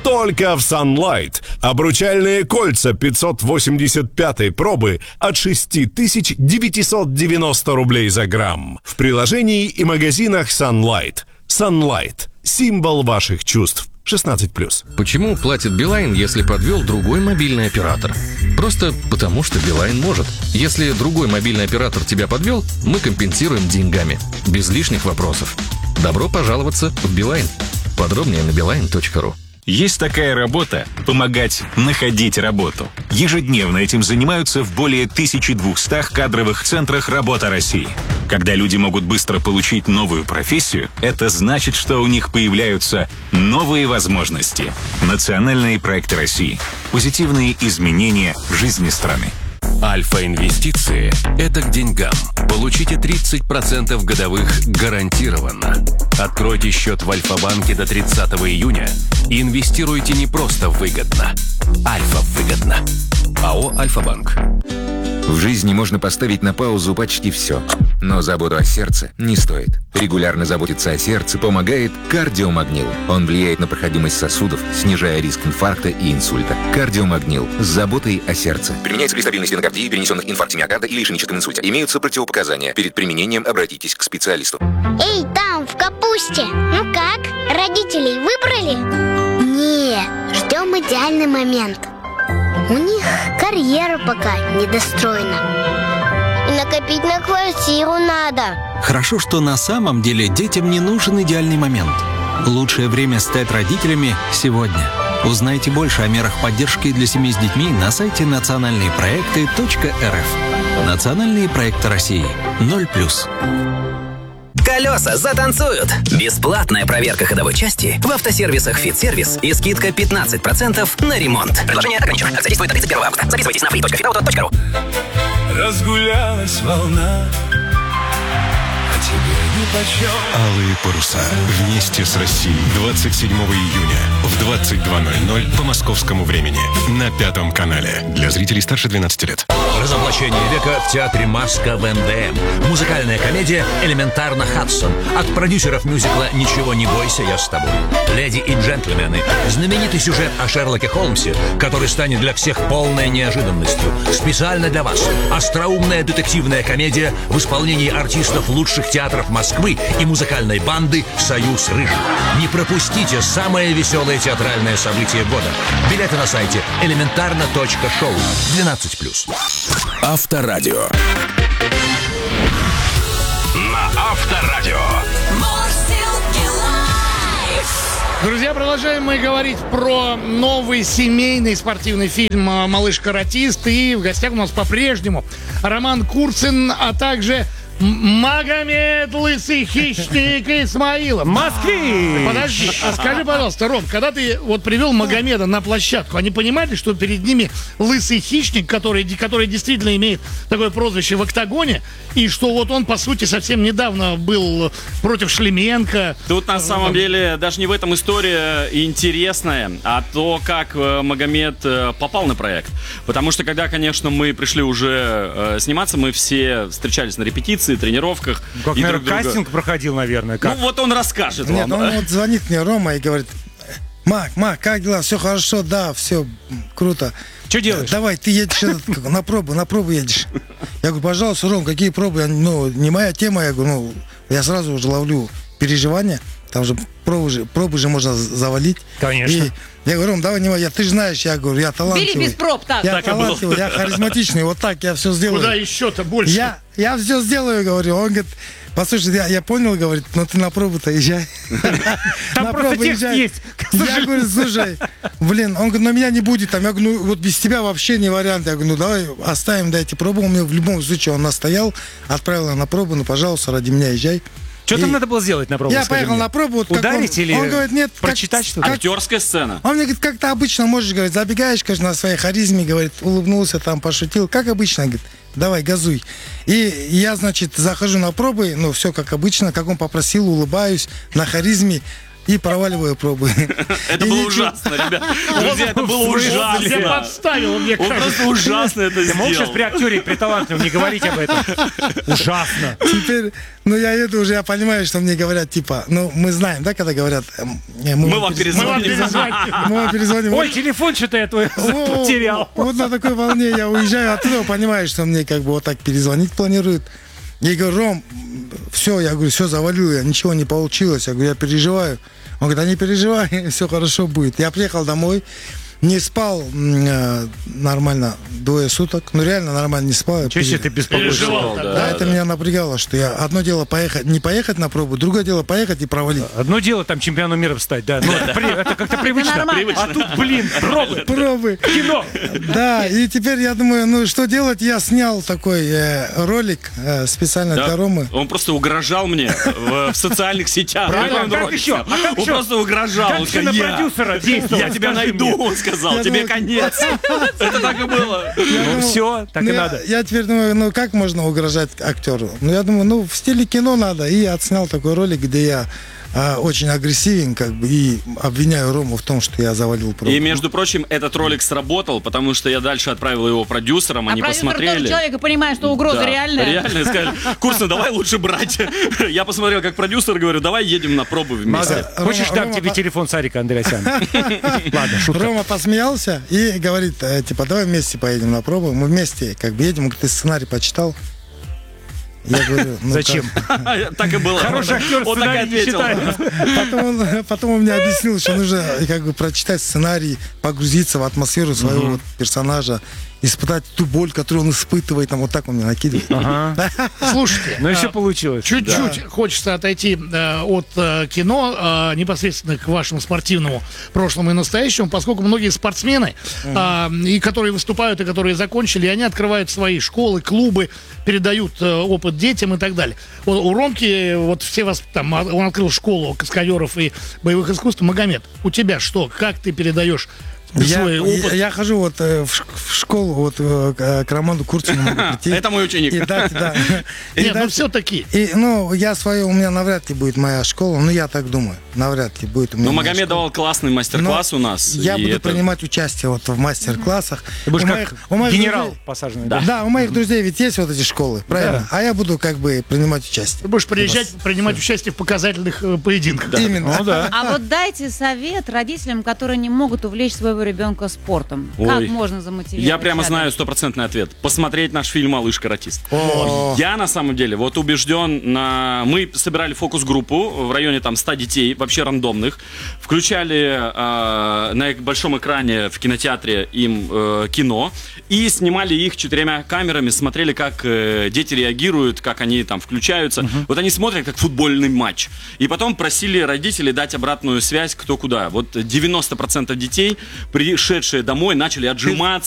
только в Sunlight. Обручальные кольца 585 пробы от 6990 рублей за грамм. В приложении и магазинах Sunlight. Sunlight – символ ваших чувств. 16+. Почему платит Билайн, если подвел другой мобильный оператор? Просто потому, что Билайн может. Если другой мобильный оператор тебя подвел, мы компенсируем деньгами. Без лишних вопросов. Добро пожаловаться в Билайн. Подробнее на beeline.ru. Есть такая работа – помогать находить работу. Ежедневно этим занимаются в более 1200 кадровых центрах «Работа России». Когда люди могут быстро получить новую профессию, это значит, что у них появляются новые возможности. Национальные проекты России. Позитивные изменения в жизни страны. Альфа-инвестиции – это к деньгам. Получите 30% годовых гарантированно. Откройте счет в Альфа-банке до 30 июня и инвестируйте не просто выгодно. Альфа выгодно. АО «Альфа-банк». В жизни можно поставить на паузу почти все. Но заботу о сердце не стоит. Регулярно заботиться о сердце помогает кардиомагнил. Он влияет на проходимость сосудов, снижая риск инфаркта и инсульта. Кардиомагнил с заботой о сердце. Применяется при стабильной стенокардии, перенесенных инфаркте миокарда или ишемическом инсульте. Имеются противопоказания. Перед применением обратитесь к специалисту. Эй, там, в капусте! Ну как, родителей выбрали? Не, ждем идеальный момент. У них карьера пока недостроена. И накопить на квартиру надо. Хорошо, что на самом деле детям не нужен идеальный момент. Лучшее время стать родителями сегодня. Узнайте больше о мерах поддержки для семей с детьми на сайте национальныепроекты.рф. Национальные проекты России. 0+. Колеса затанцуют! Бесплатная проверка ходовой части в автосервисах «Фитсервис» и скидка 15% на ремонт. Предложение ограничено. Акция действует до 31 августа. Записывайтесь на free.fitauto.ru. Разгулялась волна, а тебе нипочем. Алые паруса. Вместе с Россией. 27 июня в 22:00 по московскому времени на Пятом канале. Для зрителей старше 12 лет. Разоблачение века в театре Маска в НДМ. Музыкальная комедия «Элементарно Хадсон» от продюсеров мюзикла «Ничего не бойся, я с тобой». «Леди и джентльмены». Знаменитый сюжет о Шерлоке Холмсе, который станет для всех полной неожиданностью. Специально для вас. Остроумная детективная комедия в исполнении артистов лучших театров Москвы и музыкальной банды «Союз Рыжий». Не пропустите самое веселое театральное событие года. Билеты на сайте elementarno.show. 12+. Авторадио. На Авторадио. Друзья, продолжаем мы говорить про новый семейный спортивный фильм «Малыш-каратист». И в гостях у нас по-прежнему Роман Курцин, а также Магомед Лысый Хищник Исмаилов. Москвы! Подожди, а скажи, пожалуйста, Ром, когда ты вот привел Магомеда на площадку, они понимали, что перед ними Лысый Хищник, который действительно имеет такое прозвище в октагоне, и что вот он, по сути, совсем недавно был против Шлеменко? Тут на самом деле даже не в этом история интересная, а то, как Магомед попал на проект. Потому что когда, конечно, мы пришли уже сниматься, мы все встречались на репетиции, тренировках. Как, и наверное, друг друга... кастинг проходил, наверное. Как? Ну вот он расскажет Нет, вам. он вот звонит мне, Рома, и говорит: Мак, как дела? Все хорошо? Да, все круто. Что делаешь? Давай, ты едешь на пробу едешь. Я говорю: пожалуйста, Ром, какие пробы? Не моя тема. Я говорю, я сразу уже ловлю переживания. Там же пробы же можно завалить. Конечно. И я говорю: Ром, давай, ты же знаешь, я говорю, я талантливый. Бери без проб, так. Я талантливый, я харизматичный, вот так я все сделаю. Куда еще-то больше? Я все сделаю, говорю. Он говорит: послушай, я понял, говорит, но ты на пробу-то езжай. Там просто текст есть. Я говорю: слушай, он говорит, меня не будет там. Я говорю: вот без тебя вообще не вариант. Я говорю: давай оставим, эти пробы. У меня в любом случае он настоял, отправил на пробу, пожалуйста, ради меня езжай. Что там надо было сделать на пробу? Я поехал на пробу. Ударить или он говорит: нет, прочитать что-то? Актерская сцена. Он мне говорит: как ты обычно можешь, говорит, забегаешь, конечно, на своей харизме, говорит, улыбнулся, там пошутил, как обычно, говорит, давай, газуй. И я, значит, захожу на пробы, все как обычно, как он попросил, улыбаюсь, на харизме. и проваливаю пробы. Это было ужасно, ребят. Друзья, это было ужасно. Я подставил, мне Он кажется. просто ужасно это Ты мог сейчас сделал. при актере, при талантливом не говорить об этом? Ужасно. Теперь, я еду уже, я понимаю, что мне говорят, типа, мы знаем, да, когда говорят... Мы вам перезвоним. Мы вам перезвоним. Ой, телефон что-то я твой потерял. Вот на такой волне я уезжаю оттуда, понимаю, что мне как бы вот так перезвонить планируют. Я говорю, Ром, все, я говорю, все завалил, я ничего не получилось, я говорю, я переживаю. Он говорит, не переживай, все хорошо будет. Я приехал домой, не спал нормально 2 суток, реально нормально не спал. Чего себе ты беспокоишься? Да, это меня напрягало, что я одно дело не поехать на пробу, другое дело поехать и провалить. Одно дело там чемпионом мира стать, да. Ну, это как-то привычно. А тут, пробы. Кино. Да, и теперь я думаю, что делать? Я снял такой ролик специально для Ромы. Он просто угрожал мне в социальных сетях. Правильно, как еще? Он просто угрожал. Как Он еще на сказал, продюсера действовал? я тебя Скажи найду, мне. он сказал, тебе конец. Это так и было. Ну все, так и надо. Я теперь думаю, как можно угрожать актеру? Я думаю, в стиле кино надо. И отснял такой ролик, где я очень агрессивен, как бы, и обвиняю Рому в том, что я завалил пробу. И, между прочим, этот ролик сработал, потому что я дальше отправил его продюсерам, они продюсер посмотрели. тоже человек и понимает, что угроза реальная. Реально, сказали, Курцин, давай лучше брать. Я посмотрел, как продюсер, говорю, давай едем на пробы вместе. Хочешь, дам тебе телефон Сарика Андреасяна? Ладно, шутка. Рома посмеялся и говорит, типа, давай вместе поедем на пробу. Мы вместе как бы едем. Он говорит, ты сценарий почитал? Я говорю, зачем? Так и было. Хороший актер Он так и сценарий не ответил. читает. Потом он мне объяснил, что нужно как бы прочитать сценарий, погрузиться в атмосферу своего вот персонажа, испытать ту боль, которую он испытывает. Там вот так он мне накидывает. Слушайте, Ну и все получилось. чуть-чуть хочется отойти от кино непосредственно к вашему спортивному прошлому и настоящему, поскольку многие спортсмены, и которые выступают, и которые закончили, они открывают свои школы, клубы, передают опыт детям и так далее. Вот у Ромки, вот все вас там, он открыл школу каскадеров и боевых искусств. Магомед, у тебя что? Как ты передаешь свой опыт? Я хожу вот в школу, вот к Роману Курцину могу прийти. Это мой ученик. Нет, все-таки. У меня навряд ли будет моя школа, я так думаю, навряд ли будет у меня. Но моя Магомед школа. давал классный мастер-класс у нас. Я и буду это- принимать участие вот в мастер-классах. Ты будешь как у моих генерал друзей- посаженный. Да, у моих друзей ведь есть вот эти школы, правильно? А я буду как бы принимать участие. Ты будешь приезжать, принимать участие в показательных поединках. Именно. А вот дайте совет родителям, которые не могут увлечь своего ребенка спортом. Как Ой. можно замотивировать? Я прямо ребенка? знаю стопроцентный ответ. Посмотреть наш фильм «Малыш-каратист». О. Я, на самом деле, вот убежден Мы собирали фокус-группу в районе там 100 детей, вообще рандомных. Включали на большом экране в кинотеатре им кино. И снимали их 4 камерами, смотрели, как дети реагируют, как они там включаются. Вот они смотрят, как футбольный матч. И потом просили родителей дать обратную связь, кто куда. Вот 90% детей, пришедшие домой, начали отжиматься.